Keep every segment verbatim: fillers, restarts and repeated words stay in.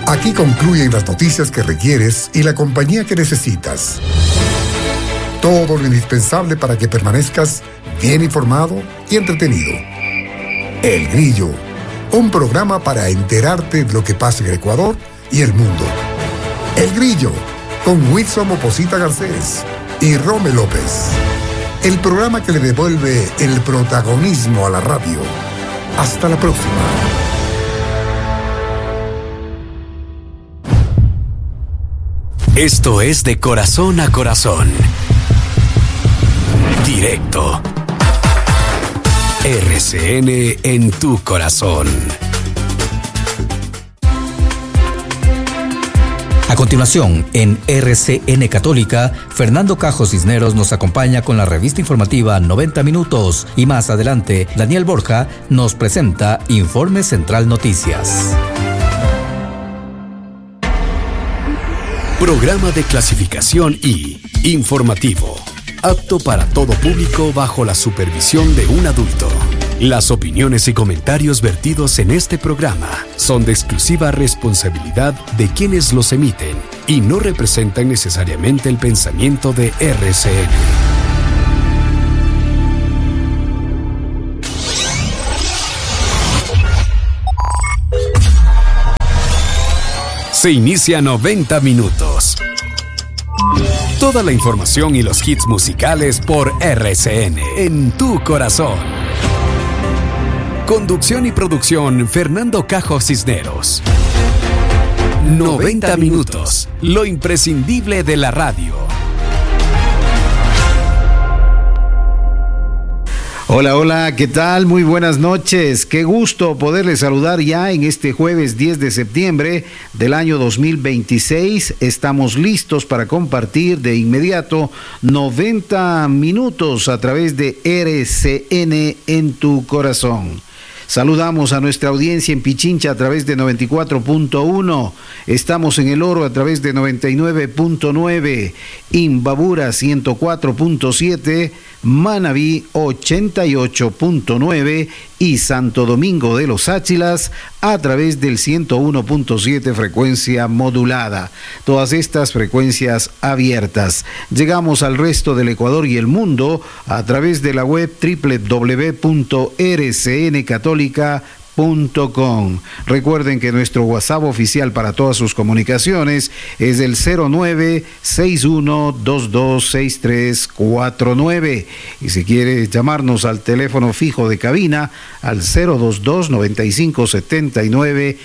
Aquí concluyen las noticias que requieres y la compañía que necesitas. Todo lo indispensable para que permanezcas bien informado y entretenido. El Grillo, un programa para enterarte de lo que pasa en el Ecuador y el mundo. El Grillo, con Wilson Moposita Garcés y Rome López. El programa que le devuelve el protagonismo a la radio. Hasta la próxima. Esto es De Corazón a Corazón. Directo. R C N en tu corazón. A continuación, en R C N Católica, Fernando Cajo Cisneros nos acompaña con la revista informativa noventa minutos y más adelante, Daniel Borja nos presenta Informe Central Noticias. Programa de clasificación I, informativo, apto para todo público bajo la supervisión de un adulto. Las opiniones y comentarios vertidos en este programa son de exclusiva responsabilidad de quienes los emiten y no representan necesariamente el pensamiento de R C N. Se inicia noventa minutos. Toda la información y los hits musicales por R C N en tu corazón. Conducción y producción, Fernando Cajo Cisneros. noventa minutos, lo imprescindible de la radio. Hola, hola, ¿qué tal? Muy buenas noches. Qué gusto poderles saludar ya en este jueves diez de septiembre del año dos mil veintiséis. Estamos listos para compartir de inmediato noventa minutos a través de R C N en tu corazón. Saludamos a nuestra audiencia en Pichincha a través de noventa y cuatro punto uno. Estamos en El Oro a través de noventa y nueve punto nueve. Imbabura ciento cuatro punto siete. Manabí ochenta y ocho punto nueve. Y Santo Domingo de los Áchilas a través del ciento uno punto siete frecuencia modulada. Todas estas frecuencias abiertas. Llegamos al resto del Ecuador y el mundo a través de la web doble u doble u doble u punto r c n católica punto com. Recuerden que nuestro WhatsApp oficial para todas sus comunicaciones es el cero nueve seis uno dos dos seis tres cuatro nueve, y si quiere llamarnos al teléfono fijo de cabina al cero dos dos noventa y cinco setenta y nueve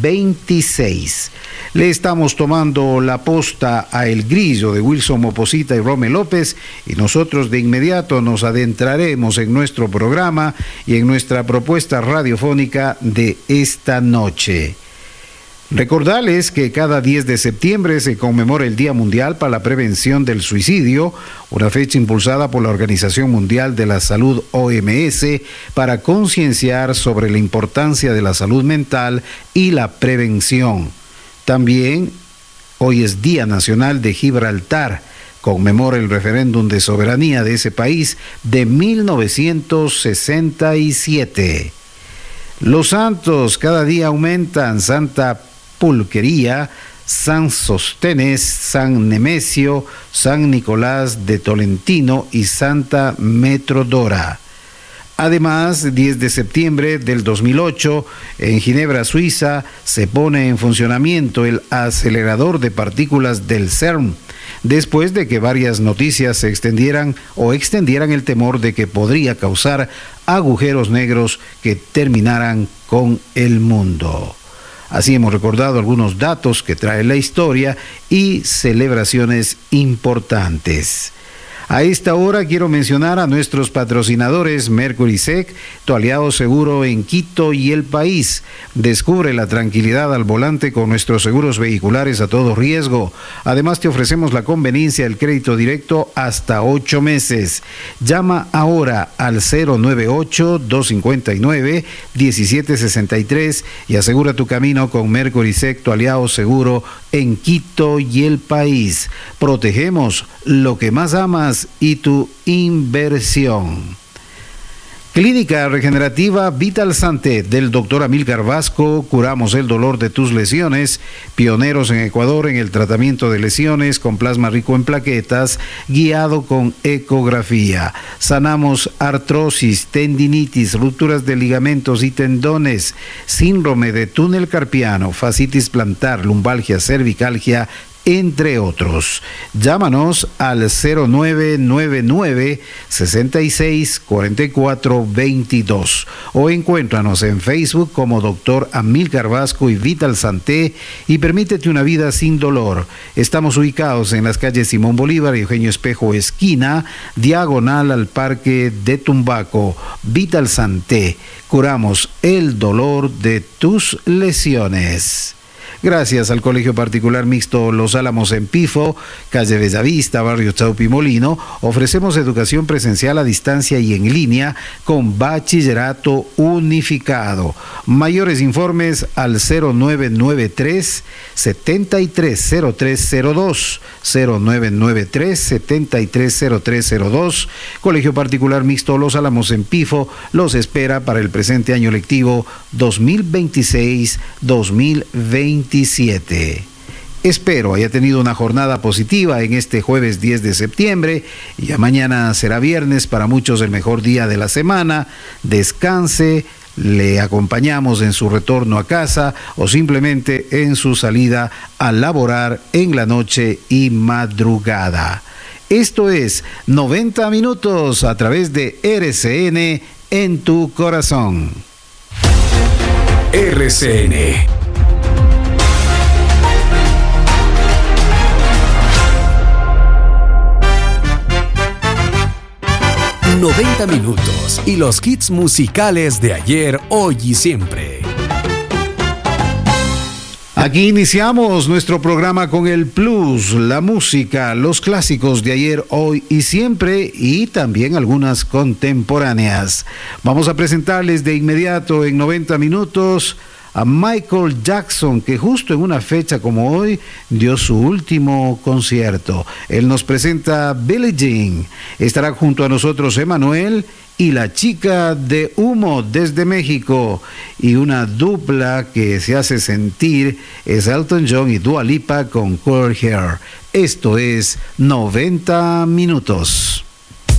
veintiséis. Le estamos tomando la posta a El Grillo de Wilson Moposita y Rome López, y nosotros de inmediato nos adentraremos en nuestro programa y en nuestra propuesta radiofónica de esta noche. Recordarles que cada diez de septiembre se conmemora el Día Mundial para la Prevención del Suicidio, una fecha impulsada por la Organización Mundial de la Salud O M S para concienciar sobre la importancia de la salud mental y la prevención. También hoy es Día Nacional de Gibraltar, conmemora el referéndum de soberanía de ese país de mil novecientos sesenta y siete. Los santos cada día aumentan: Santa Pulquería, San Sostenes, San Nemesio, San Nicolás de Tolentino y Santa Metrodora. Además, diez de septiembre del dos mil ocho, en Ginebra, Suiza, se pone en funcionamiento el acelerador de partículas del CERN, después de que varias noticias se extendieran o extendieran el temor de que podría causar agujeros negros que terminaran con el mundo. Así hemos recordado algunos datos que trae la historia y celebraciones importantes. A esta hora quiero mencionar a nuestros patrocinadores Mercury Sec, tu aliado seguro en Quito y el país. Descubre la tranquilidad al volante con nuestros seguros vehiculares a todo riesgo. Además te ofrecemos la conveniencia del crédito directo hasta ocho meses. Llama ahora al cero nueve ocho, dos cinco nueve, uno siete seis tres y asegura tu camino con Mercury Sec, tu aliado seguro en Quito y el país. Protegemos lo que más amas y tu inversión. Clínica Regenerativa Vital Santé del doctor Amílcar Vasco. Curamos el dolor de tus lesiones. Pioneros en Ecuador en el tratamiento de lesiones con plasma rico en plaquetas, guiado con ecografía. Sanamos artrosis, tendinitis, rupturas de ligamentos y tendones, síndrome de túnel carpiano, fascitis plantar, lumbalgia, cervicalgia, entre otros. Llámanos al cero nueve nueve nueve, seis seis cuatro cuatro dos dos o encuéntranos en Facebook como doctor Amílcar Vasco y Vital Santé y permítete una vida sin dolor. Estamos ubicados en las calles Simón Bolívar y Eugenio Espejo esquina, diagonal al Parque de Tumbaco. Vital Santé, curamos el dolor de tus lesiones. Gracias al Colegio Particular Mixto Los Álamos en Pifo, calle Bellavista, barrio Chaupimolino, ofrecemos educación presencial a distancia y en línea con bachillerato unificado. Mayores informes al cero nueve nueve tres, setenta y tres cero tres cero dos, cero nueve nueve tres, setenta y tres cero tres cero dos. Colegio Particular Mixto Los Álamos en Pifo los espera para el presente año lectivo dos mil veintiséis dos mil veintisiete. Espero haya tenido una jornada positiva en este jueves diez de septiembre. Ya mañana será viernes, para muchos el mejor día de la semana. Descanse, le acompañamos en su retorno a casa o simplemente en su salida a laborar en la noche y madrugada. Esto es noventa minutos a través de R C N en tu corazón. R C N. noventa minutos y los hits musicales de ayer, hoy y siempre. Aquí iniciamos nuestro programa con el plus, la música, los clásicos de ayer, hoy y siempre y también algunas contemporáneas. Vamos a presentarles de inmediato en noventa minutos a Michael Jackson, que justo en una fecha como hoy dio su último concierto. Él nos presenta Billie Jean. Estará junto a nosotros Emanuel y la chica de humo desde México. Y una dupla que se hace sentir es Elton John y Dua Lipa con Curl Hair. Esto es noventa minutos.